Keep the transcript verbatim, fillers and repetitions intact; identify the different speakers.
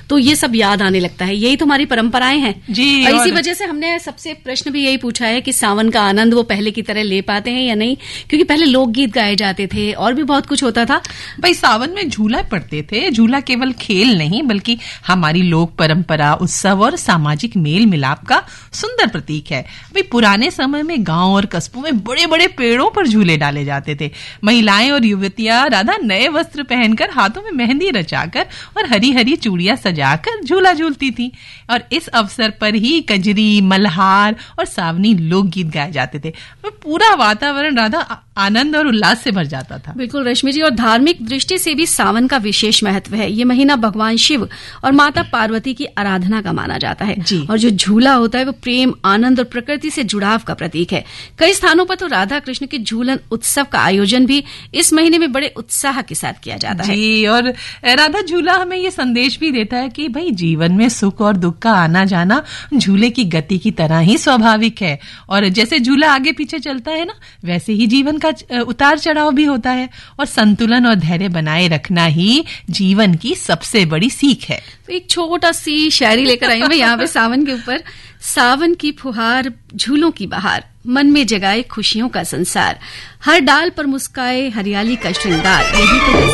Speaker 1: तो ये सब याद आने लगता है। यही तो हमारी परंपराएं हैं
Speaker 2: जी।
Speaker 1: और इसी वजह से हमने सबसे प्रश्न भी यही पूछा है कि सावन का आनंद वो पहले की तरह ले पाते हैं या नहीं, क्योंकि पहले लोकगीत गाए जाते थे और भी बहुत कुछ होता था।
Speaker 2: भाई सावन में झूला पड़ते थे। झूला केवल खेल नहीं बल्कि हमारी लोक परंपरा, उत्सव और सामाजिक मेल मिलाप का सुंदर प्रतीक है। भाई पुराने समय में गांव और कस्बों में बड़े बड़े पेड़ों पर झूले डाले जाते थे। महिलाएं और युवतियां राधा नए वस्त्र पहनकर, हाथों में मेहंदी रचाकर और हरी हरी चूड़ियां सजाकर झूला झूलती थी। और इस अवसर पर ही कजरी, मल्हार और सावनी लोकगीत गाए जाते थे। पूरा वातावरण राधा आनंद और उल्लास से भर जाता था।
Speaker 1: बिल्कुल रश्मि जी, और धार्मिक दृष्टि से भी सावन का विशेष महत्व है। ये महीना भगवान शिव और माता पार्वती की आराधना का माना जाता है
Speaker 2: जी।
Speaker 1: और जो झूला होता है वो प्रेम, आनंद और प्रकृति से जुड़ाव का प्रतीक है। कई स्थानों पर तो राधा कृष्ण के झूलन उत्सव का आयोजन भी इस महीने में बड़े उत्साह के साथ किया जाता है
Speaker 2: जी। और राधा झूला हमें ये संदेश भी देता है कि भाई जीवन में सुख और दुख का आना जाना झूले की गति की तरह ही स्वाभाविक है। और जैसे झूला आगे पीछे चलता है ना, वैसे ही जीवन का उतार चढ़ाव भी होता है और संतुलन और धैर्य बनाए रखना ही जीवन की सबसे बड़ी सीख है।
Speaker 1: तो एक छोटा सी शायरी लेकर आई हूं मैं यहाँ पे सावन के ऊपर। सावन की फुहार, झूलों की बहार, मन में जगाए खुशियों का संसार, हर डाल पर मुस्काए हरियाली का श्रृंगार, यही तो